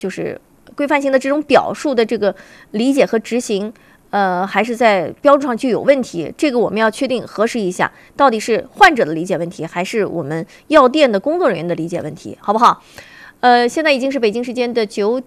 就是规范性的这种表述的这个理解和执行，还是在标注上就有问题。这个我们要确定核实一下，到底是患者的理解问题，还是我们药店的工作人员的理解问题，好不好？现在已经是北京时间的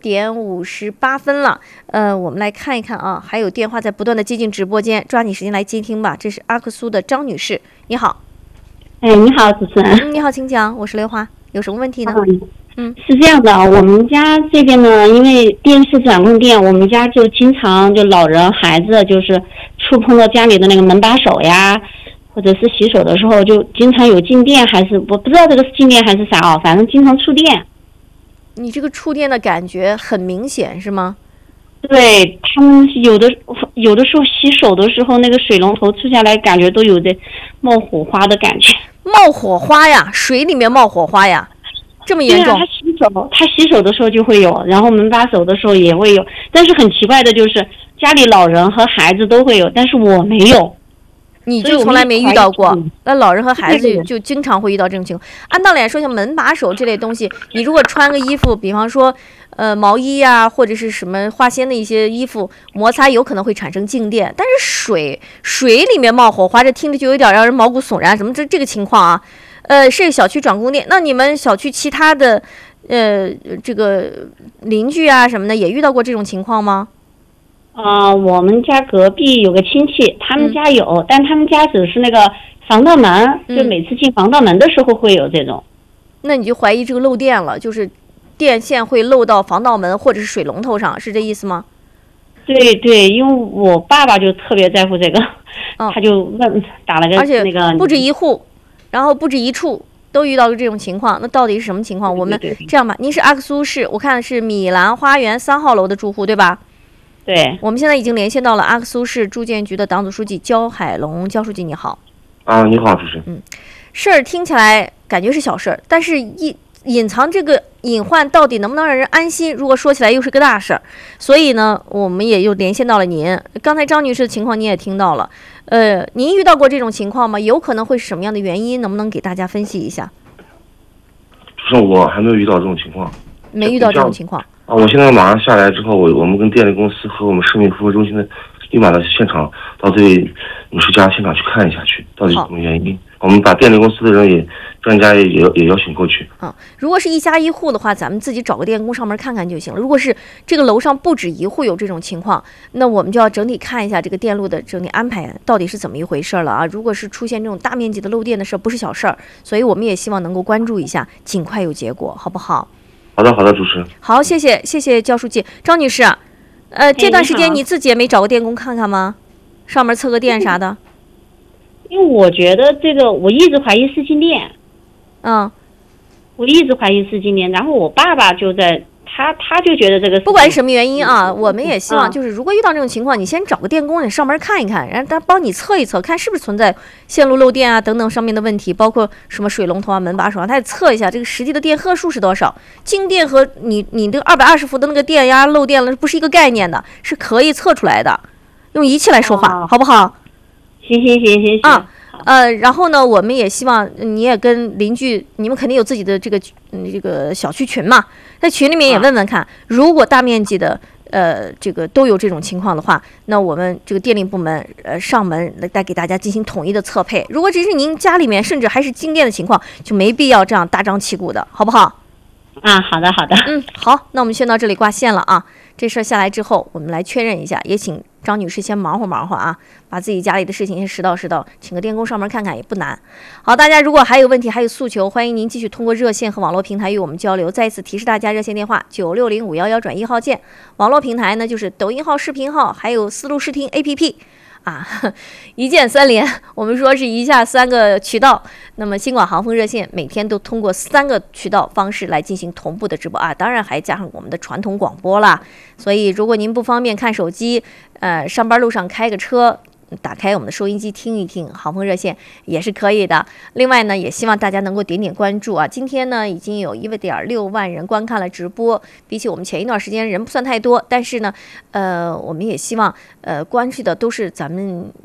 9:58了。我们来看一看啊，还有电话在不断的接进直播间，抓紧时间来接听吧。这是阿克苏的张女士，你好。 你好，主持人。 你好，请讲，我是刘华，有什么问题呢？ 是这样的，我们家这边呢，因为电视转供电，我们家就经常就老人孩子就是触碰到家里的那个门把手呀，或者是洗手的时候就经常有静电，还是我不知道这个是静电还是啥啊，反正经常触电。 你这个触电的感觉很明显是吗？ 对，他们有的时候洗手的时候，那个水龙头出下来，感觉都有点冒火花的感觉。 冒火花呀？水里面冒火花呀？这么严重？ 对啊，他洗手的时候就会有，然后门把手的时候也会有，但是很奇怪的就是家里老人和孩子都会有，但是我没有。 你就从来没遇到过？那老人和孩子就经常会遇到这种情况。按道理来说，像门把手这类东西，你如果穿个衣服，比方说毛衣呀，或者是什么化纤的一些衣服，摩擦有可能会产生静电。但是水里面冒火花，这听着就有点让人毛骨悚然。什么这个情况啊？是小区转供电，那你们小区其他的这个邻居啊什么的也遇到过这种情况吗？ 我们家隔壁有个亲戚，他们家有，但他们家只是那个防盗门，就每次进防盗门的时候会有这种。 那你就怀疑这个漏电了，就是电线会漏到防盗门或者是水龙头上，是这意思吗？ 对对，因为我爸爸就特别在乎这个，他就打了个而且那个不止一户，然后不止一处都遇到过这种情况，那到底是什么情况？我们这样吧，您是阿克苏市，我看是米兰花园3号楼的住户对吧？ 对， 我们现在已经连线到了阿克苏市住建局的党组书记焦海龙，焦书记你好。 你好，主持人。 事儿听起来感觉是小事儿，但是隐藏这个隐患到底能不能让人安心？如果说起来又是个大事儿，所以呢，我们也又连线到了您。刚才张女士的情况你也听到了，您遇到过这种情况吗？有可能会是什么样的原因？能不能给大家分析一下？ 主持人，我还没有遇到这种情况。 没遇到这种情况。 我现在马上下来之后，我们跟电力公司和我们市民服务中心的立马到现场，到这位女士家现场去看一下去，到底是什么原因？我们把电力公司的人专家也邀请过去。 如果是一家一户的话，咱们自己找个电工上门看看就行了。如果是这个楼上不止一户有这种情况，那我们就要整体看一下这个电路的整体安排到底是怎么一回事了啊！如果是出现这种大面积的漏电的事，不是小事儿，所以我们也希望能够关注一下，尽快有结果，好不好？ 好的，主持人。 好，谢谢焦书记。张女士，这段时间你自己也没找个电工看看吗？上门测个电啥的？ 因为我觉得这个，我一直怀疑是静电。我一直怀疑是静电，然后我爸爸就在他就觉得这个不管什么原因啊，我们也希望就是如果遇到这种情况，你先找个电工，你上门看一看，让他帮你测一测，看是不是存在线路漏电啊等等上面的问题，包括什么水龙头啊、门把手啊，他也测一下这个实际的电荷数是多少。静电和你这个220伏的那个电压漏电了不是一个概念的，是可以测出来的，用仪器来说话，好不好？ 行然后呢，我们也希望你也跟邻居，你们肯定有自己的这个小区群嘛，在群里面也问问看，如果大面积的这个都有这种情况的话，那我们这个电力部门上门来给大家进行统一的测配。如果只是您家里面甚至还是静电的情况，就没必要这样大张旗鼓的，好不好？ 好的。 好，那我们先到这里挂线了啊。这事儿下来之后，我们来确认一下，也请张女士先忙活啊，把自己家里的事情先拾到，请个电工上门看看也不难。好，大家如果还有问题还有诉求，欢迎您继续通过热线和网络平台与我们交流。再次提示大家，热线电话960-511-1号键，网络平台呢就是抖音号、视频号，还有思路视听 APP。一键3连，我们说是以下3个渠道。那么新广航风热线每天都通过3个渠道方式来进行同步的直播啊，当然还加上我们的传统广播啦。所以如果您不方便看手机，上班路上开个车，打开我们的收音机听一听航风热线也是可以的。另外呢，也希望大家能够点关注啊。今天呢，已经有1.6万人观看了直播，比起我们前一段时间人不算太多，但是呢，我们也希望关注的都是咱们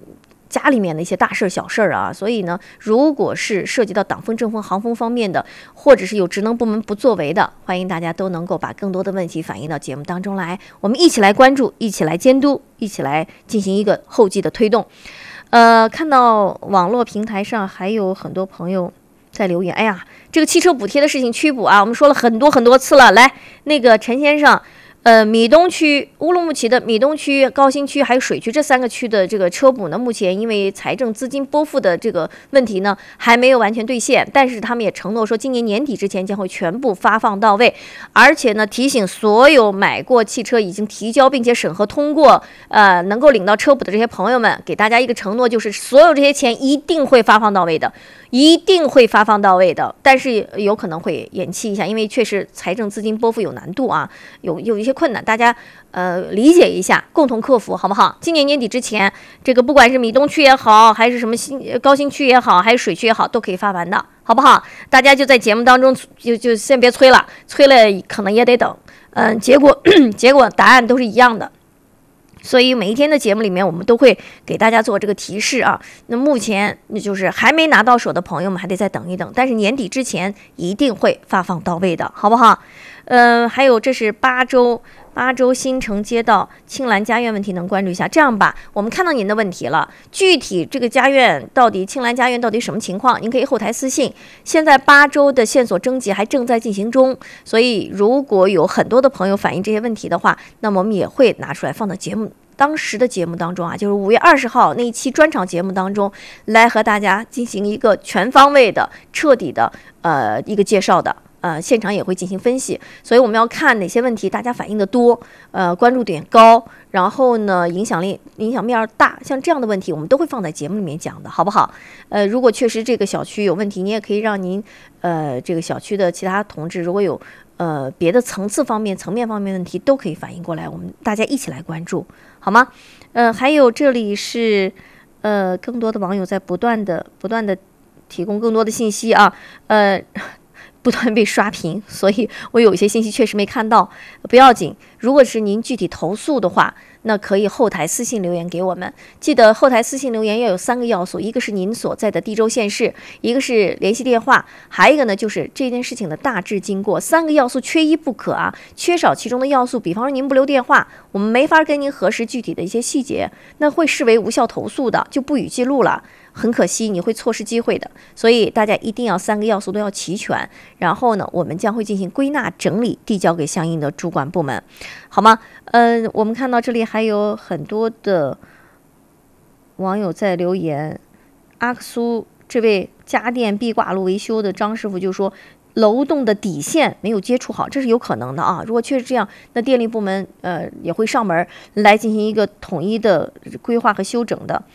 家里面的一些大事小事啊，所以呢，如果是涉及到党风政风行风方面的，或者是有职能部门不作为的，欢迎大家都能够把更多的问题反映到节目当中来，我们一起来关注，一起来监督，一起来进行一个后继的推动。看到网络平台上还有很多朋友在留言，哎呀，这个汽车补贴的事情趋补啊，我们说了很多次了。来，那个陈先生，米东区、乌鲁木齐的米东区、高新区还有水区这3个区的这个车补呢，目前因为财政资金拨付的这个问题呢，还没有完全兑现，但是他们也承诺说今年年底之前将会全部发放到位，而且呢，提醒所有买过汽车已经提交并且审核通过，能够领到车补的这些朋友们，给大家一个承诺，就是所有这些钱一定会发放到位的。一定会发放到位的，但是有可能会延期一下，因为确实财政资金拨付有难度啊，有一些困难，大家理解一下，共同克服，好不好？今年年底之前，这个不管是米东区也好，还是什么高新区也好，还是水区也好，都可以发完的，好不好？大家就在节目当中就先别催了，催了可能也得等，结果答案都是一样的。所以每一天的节目里面，我们都会给大家做这个提示啊。那目前就是还没拿到手的朋友们，还得再等一等。但是年底之前一定会发放到位的，好不好？还有这是巴州新城街道青兰家苑问题，能关注一下。这样吧，我们看到您的问题了，具体这个家苑到底青兰家苑到底什么情况，您可以后台私信。现在巴州的线索征集还正在进行中，所以如果有很多的朋友反映这些问题的话，那么我们也会拿出来放到当时的节目当中啊，就是5月20号那一期专场节目当中，来和大家进行一个全方位的、彻底的一个介绍的。现场也会进行分析，所以我们要看哪些问题大家反映的多，关注点高，然后呢影响面大，像这样的问题我们都会放在节目里面讲的，好不好？如果确实这个小区有问题，你也可以让您这个小区的其他同志，如果有别的层面方面问题，都可以反映过来，我们大家一起来关注，好吗？还有这里是更多的网友在不断的提供更多的信息啊，不断被刷屏，所以我有一些信息确实没看到，不要紧。如果是您具体投诉的话，那可以后台私信留言给我们。记得后台私信留言要有3个要素，一个是您所在的地州县市，一个是联系电话，还有一个呢就是这件事情的大致经过。3个要素缺一不可啊，缺少其中的要素，比方说您不留电话，我们没法跟您核实具体的一些细节，那会视为无效投诉的，就不予记录了。很可惜，你会错失机会的，所以大家一定要3个要素都要齐全。然后呢，我们将会进行归纳整理，递交给相应的主管部门，好吗？我们看到这里还有很多的网友在留言。阿克苏这位家电壁挂路维修的张师傅就说，楼栋的底线没有接触好，这是有可能的啊。如果确实这样，那电力部门也会上门来进行一个统一的规划和修整的。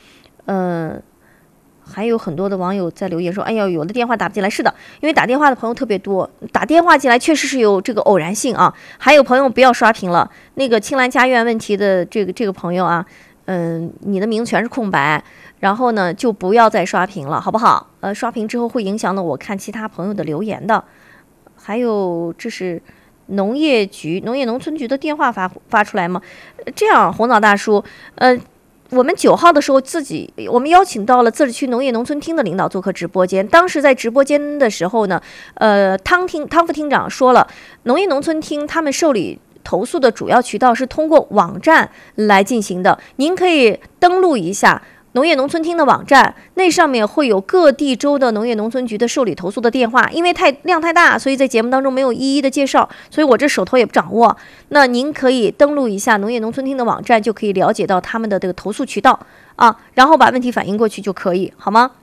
还有很多的网友在留言说，哎呀，有的电话打不进来。是的，因为打电话的朋友特别多，打电话进来确实是有这个偶然性啊。还有朋友不要刷屏了，那个青兰家苑问题的这个朋友啊，你的名字全是空白，然后呢就不要再刷屏了，好不好？刷屏之后会影响到我看其他朋友的留言的。还有这是农业农村局的电话发出来吗？这样，红枣大叔，我们9号的时候我们邀请到了自治区农业农村厅的领导做客直播间。当时在直播间的时候呢，汤副厅长说了，农业农村厅他们受理投诉的主要渠道是通过网站来进行的。您可以登录一下农业农村厅的网站，那上面会有各地州的农业农村局的受理投诉的电话。因为量太大，所以在节目当中没有一一的介绍，所以我这手头也不掌握。那您可以登录一下农业农村厅的网站，就可以了解到他们的这个投诉渠道啊，然后把问题反映过去就可以，好吗？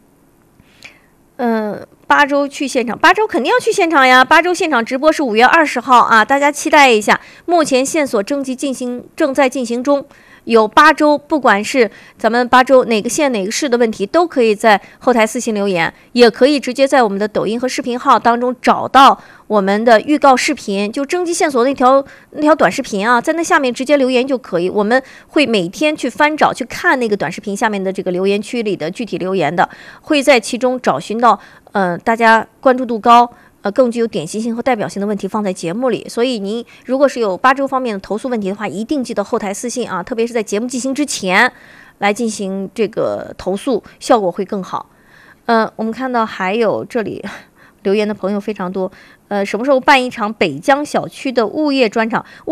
巴州去现场，巴州肯定要去现场呀。巴州现场直播是5月20号啊，大家期待一下。目前线索征集正在进行中。有8州，不管是咱们8州哪个县哪个市的问题，都可以在后台私信留言，也可以直接在我们的抖音和视频号当中找到我们的预告视频，就征集线索那条短视频啊，在那下面直接留言就可以。我们会每天去翻找去看那个短视频下面的这个留言区里的具体留言的，会在其中找寻到大家关注度高更具有典型性和代表性的问题放在节目里。所以您如果是有8州方面的投诉问题的话，一定记得后台私信啊，特别是在节目进行之前来进行这个投诉，效果会更好。我们看到还有这里留言的朋友非常多。什么时候办一场北疆小区的物业专场？